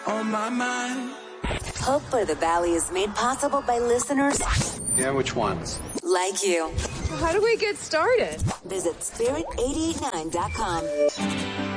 on my mind. Hope for the Valley is made possible by listeners Yeah, which ones? like you. How do we get started? Visit spirit889.com.